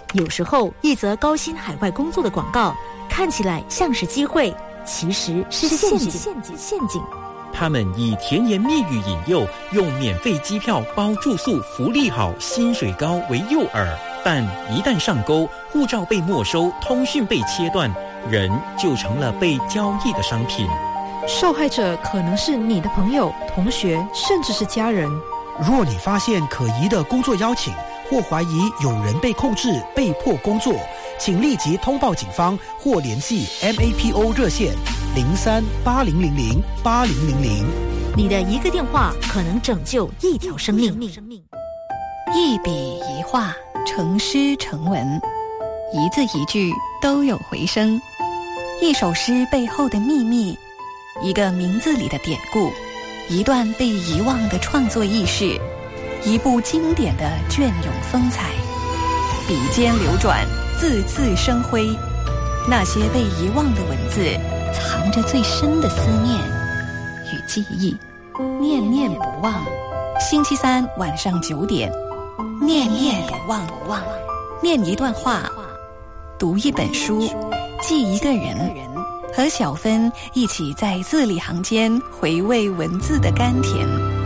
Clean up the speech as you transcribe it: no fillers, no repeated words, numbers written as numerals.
有时候，一则高薪海外工作的广告看起来像是机会，其实是陷阱。 他们以甜言蜜语引诱，用免费机票包住宿、福利好、薪水高为诱饵，但一旦上钩，护照被没收，通讯被切断，人就成了被交易的商品。 受害者可能是你的朋友、同学，甚至是家人。 若你发现可疑的工作邀请，或怀疑有人被控制、被迫工作，请立即通报警方或联系 MAPO 热线03-8000-8000。 你的一个电话可能拯救一条生命。 一笔一画，成诗成文，一字一句都有回声。一首诗背后的秘密，一个名字里的典故，一段被遗忘的创作轶事，一部经典的隽永风采。笔尖流转，字字生辉。那些被遗忘的文字，藏着最深的思念与记忆，念念不忘。星期三晚上9点，念念不忘。念一段话，读一本书，记一个人，和小芬一起在字里行间回味文字的甘甜。